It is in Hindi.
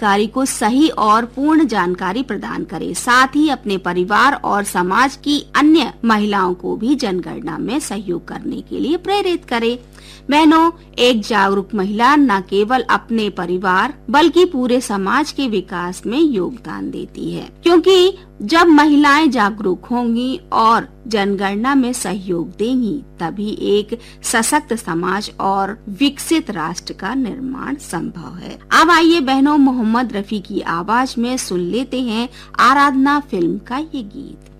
अधिकारी को सही और पूर्ण जानकारी प्रदान करे, साथ ही अपने परिवार और समाज की अन्य महिलाओं को भी जनगणना में सहयोग करने के लिए प्रेरित करे। बहनों, एक जागरूक महिला न केवल अपने परिवार बल्कि पूरे समाज के विकास में योगदान देती है, क्योंकि जब महिलाएं जागरूक होंगी और जनगणना में सहयोग देंगी तभी एक सशक्त समाज और विकसित राष्ट्र का निर्माण संभव है। अब आइए बहनों, मोहम्मद रफी की आवाज में सुन लेते हैं आराधना फिल्म का ये गीत।